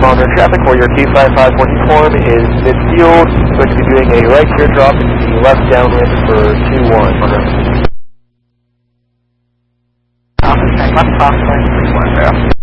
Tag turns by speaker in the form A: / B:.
A: monitor traffic where your T55 form is midfield. Going to be doing a right gear drop into the left downwind for 2-1.
B: Left crosswind 310.